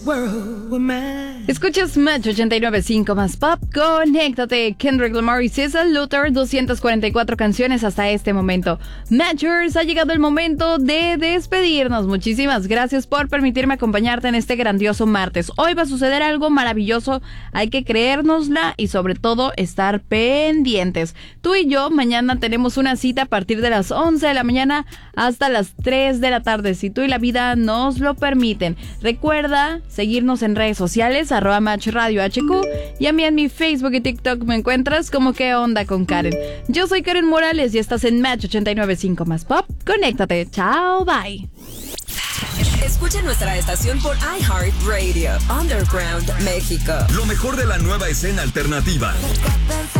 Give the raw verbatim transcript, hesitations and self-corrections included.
Escuchas Match ochenta y nueve punto cinco más pop. Conéctate. Kendrick Lamar y Cecil Luther, doscientas cuarenta y cuatro canciones hasta este momento. Matchers, ha llegado el momento de despedirnos. Muchísimas gracias por permitirme acompañarte en este grandioso martes. Hoy va a suceder algo maravilloso. Hay que creérnosla y sobre todo estar pendientes. Tú y yo mañana tenemos una cita a partir de las once de la mañana hasta las tres de la tarde, si tú y la vida nos lo permiten. Recuerda seguirnos en redes sociales, arroba Match Radio H Q, y a mí en mi Facebook y TikTok me encuentras como ¿Qué onda con Karen? Yo soy Karen Morales y estás en Match ochenta y nueve punto cinco más pop. Conéctate. Chao, bye. Escucha nuestra estación por iHeartRadio, Underground México. Lo mejor de la nueva escena alternativa.